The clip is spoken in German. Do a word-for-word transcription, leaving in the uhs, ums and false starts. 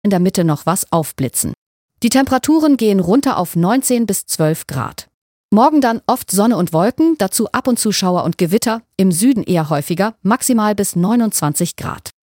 in der Mitte noch was aufblitzen. Die Temperaturen gehen runter auf neunzehn bis zwölf Grad. Morgen dann oft Sonne und Wolken, dazu ab und zu Schauer und Gewitter, im Süden eher häufiger, maximal bis neunundzwanzig Grad.